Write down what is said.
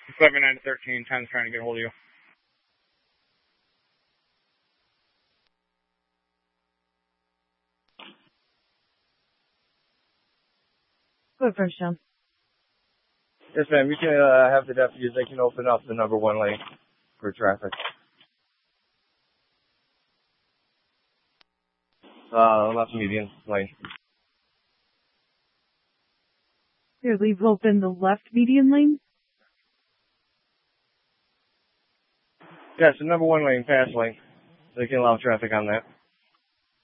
79 to 13, 10's trying to get a hold of you. Good first down. Yes, ma'am. You can have the deputies. They can open up the number 1 lane for traffic. Left median lane. Here, leave open the left median lane. Yes, the number 1 lane, fast lane. They can allow traffic on that.